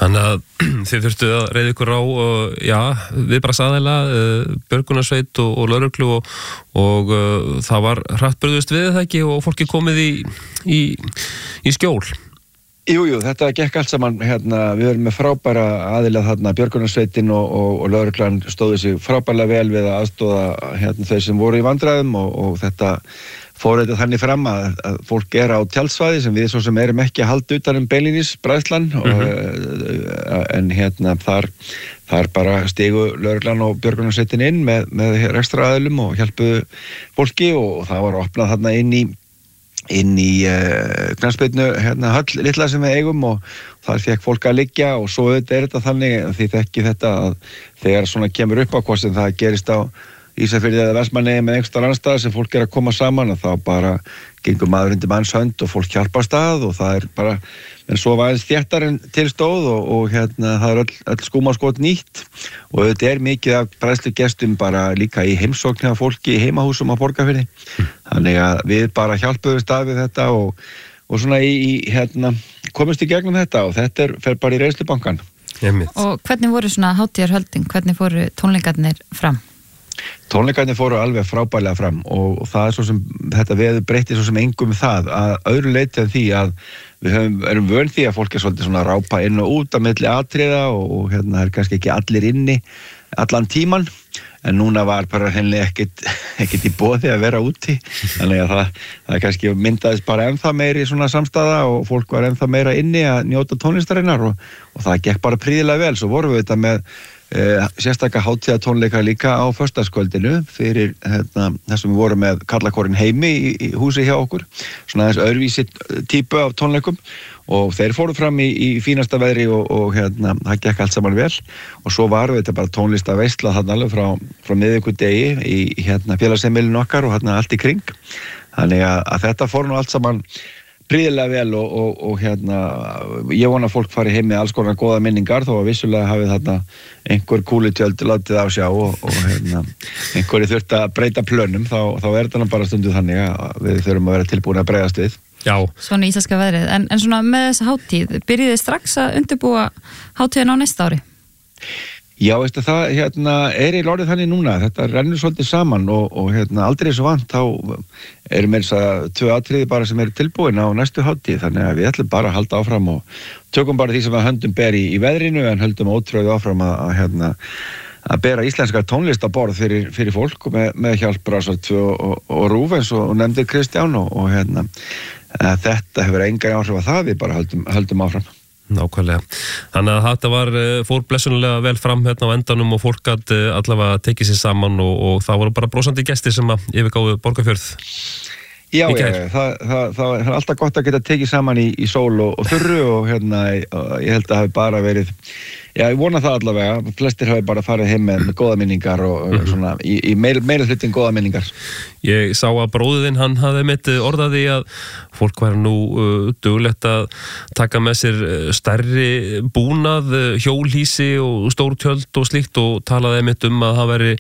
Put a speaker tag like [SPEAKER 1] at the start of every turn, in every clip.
[SPEAKER 1] Þannig að þið þurftu að reiða ykkur á viðbragðsaðila, björgunarsveit og lögreglu og það var hratt brugðist við það ekki og fólki komið í skjól.
[SPEAKER 2] Jú, þetta gekk allt saman, við erum með frábæra aðila þarna, björgunarsveitin og lögreglan stóðu sig frábærlega vel við að aðstoða þau sem voru í vandræðum og þetta fór þetta þannig fram að fólk á tjaldsvæði sem við svo sem erum ekki að halda utan beinlínis bræðslan en þar bara stigu lögreglan og björgunarsveitin inn með rekstraraðilum og hjálpuðu fólki og það var opnað þarna inn í knattspyrnu höll litla sem við eigum og þar fekk fólk að liggja og svo auðvitað þetta þannig því þekki þetta að þegar svona kemur upp á hvort sem það gerist á Ísafirði eða Vestmannaeyjum eða einhvers staðar annars staðar sem fólk að koma saman og þá bara gengur maður undir manns hönd og fólk hjálpast að og það bara en svo var aðeins þéttar en til stóð og það öll skúmaskot nýtt og þetta mikið af bræðslugestum bara líka í heimsókn hjá fólki í heimahúsum á Borgarfirði þannig að við bara hjálpuðumst að við þetta og svona komumst í gegnum þetta og þetta fer bara í Reynslubankann.
[SPEAKER 3] Og hvernig voru svona hátíðarhöldin, hvernig fóru tónleikarnir fram?
[SPEAKER 2] Tónleikarnir fóru alveg frábærlega fram og það svo sem þetta veður breytti svo sem engum það að öðru leyti en því að við erum vön því að fólk svolítið svona rápa inn og út á milli atriða og það kannski ekki allir inni allan tíman en núna var bara henni ekkert í boði að vera úti þannig að það kannski myndaðist bara ennþá meiri svona samstæða og fólk var ennþá meira inni að njóta tónlistarinnar og það gekk bara prýðilega vel svo vorum við þetta með sérstakka hátíðatónleika líka á föstudagskvöldinu fyrir það sem við vorum með karlakórinn Heimi í húsi hjá okkur svona aðeins öðruvísi típu af tónleikum og þeir fóru fram í fínasta veðri og það gekk allt saman vel og svo var þetta bara tónlistaveisla þarna alveg frá miðvikudegi í félagsheimilinu okkar og allt í kring þannig að þetta fór nú allt saman prýðilega vel og ég vona að fólk fari heim með alls konar góða minningar þó að vissulega hafi þarna einhver kúlutjöld látið á sjá og einhverju þurft að breyta plönum þá þetta bara stundu þannig að við þurfum að vera tilbúin að bregðast við.
[SPEAKER 3] Já. Svona íslenska veðrið, en svona með þessa hátíð, byrjiði strax að undirbúa hátíðin á næsta ári?
[SPEAKER 2] Já, veistu það, í lórið þannig núna, þetta rennur svolítið saman og aldrei svo vant, þá meira þess að 2 atriði bara sem eru tilbúin á næstu hátíð, þannig að við ætlum bara að halda áfram og tökum bara því sem við höndum ber í veðrinu en höldum ótrúið áfram að bera íslenska tónlist á borð fyrir fólk með hjálp Rásar 2 og RÚV eins og nefndir Kristján og þetta hefur engan áhrif að það, við bara höldum áfram.
[SPEAKER 1] Nákvæmlega. Þannig að þetta fór blessunlega vel fram á endanum og fólk gat allavega tekið sér saman og það voru bara brosandi gestir sem að yfirgáfu Borgarfjörð.
[SPEAKER 2] Já, það er alltaf gott að geta tekið saman í sól og þurru og ég held að það hafi bara verið, ég vona það allavega, flestir hafi bara farið heim með góða minningar og svona í meira hlutin góða minningar.
[SPEAKER 1] Ég sá að bróðinn, hann hafði mitt orðaði að fólk væri nú duglegt að taka með sér stærri búnað, hjólhýsi og stór tjöld og slíkt og talaði mitt að það væri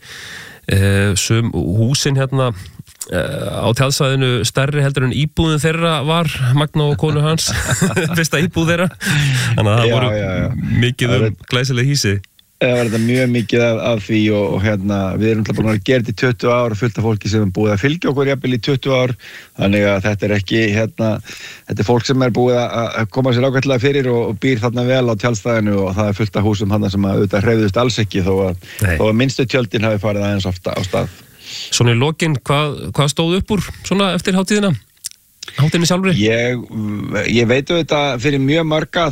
[SPEAKER 1] húsin á tjaldsvæðinu stærri heldur en íbúðin þeirra var, Magna og konu hans fyrsta íbúð þeirra þannig að það voru mikið glæsileg hýsi.
[SPEAKER 2] Það var þetta mjög mikið af því og við erum búin að gera þetta í 20 ár og fullt af fólki sem er búið að fylgja okkur jafnvel í 20 ár þannig að þetta er ekki þetta er fólk sem er búið að koma sér ágætlega fyrir og býr þarna vel á tjaldstæðinu og það er fullt af húsum þarna sem auðvitað hreyfðust alls ekki þó að minnstu tjöldin hafi farið aðeins ofta á stað.
[SPEAKER 1] Svona í lokin, hvað stóð upp úr svona eftir hátíðina? Hátíðinni sjálfri?
[SPEAKER 2] Ég veit auðvitað fyrir mjög marga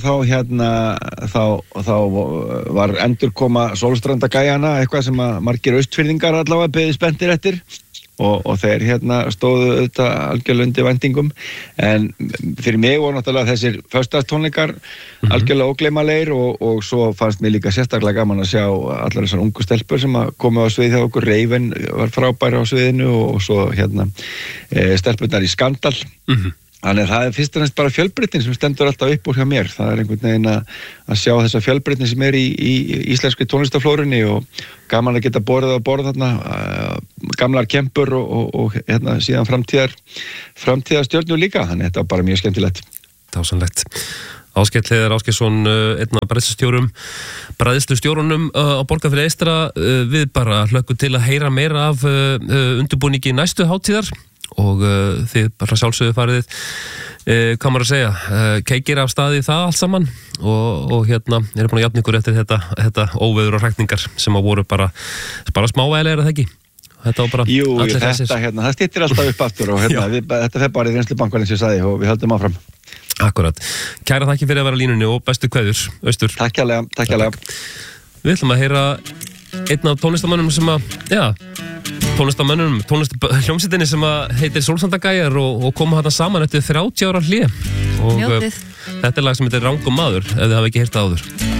[SPEAKER 2] þá var endurkoma Sólstrandagæjana eitthvað sem að margir austfirðingar allavega beðið spenntir eftir og þeir stóðu auðvitað algjörlega undir væntingum en fyrir mig voru náttúrulega þessir föstudagstónleikar algjörlega ógleymanlegir og svo fannst mér líka sérstaklega gaman að sjá allar þessar ungu stelpur sem að komu á svið hjá okkur. Reifin var frábær á sviðinu og svo stelpurnar í Skandal. Þannig að það er fyrst og næst bara fjölbreytnin sem stendur alltaf upp úr hjá mér. Það er einhvern veginn að sjá þessa fjölbreytni sem er í íslensku tónlistaflórunni og gaman að geta borðið á borð þarna, gamlar kempur og síðan framtíðar stjörnur líka. Þannig að þetta var bara mjög skemmtilegt.
[SPEAKER 1] Dásamlegt. Ásgeir Hleiðar Ásgeirsson, einn af bræðslustjórunum á Borgarfirði Eystra. Við bara hlökkum til að heyra meira af undirbúningi næstu hátíðar og þið bara sjálfsögðu farið, hvað maður að segja, keikir af staði það allt saman og hérna er búin að jafna ykkur eftir þetta óveður og hrækningar sem að voru bara smávægilega það ekki. Þetta var bara
[SPEAKER 2] Jú, það styttir alltaf upp aftur og þetta fer bara í reynslubankan eins og ég sagði og við höldum áfram.
[SPEAKER 1] Akkurat. Kæra þakki fyrir að vera á línunni og bestu kveður, Austur.
[SPEAKER 2] Takk hérlega.
[SPEAKER 1] Við ætlum að heyra einn af tónlistamönnum sem að, hljómsveitinni sem að heitir Sólsandagæjar og koma þarna saman eftir 30 ára hlé. Og
[SPEAKER 3] Njótið.
[SPEAKER 1] þetta er lag sem heitir Rangum maður, ef þið hafa ekki heyrt það áður.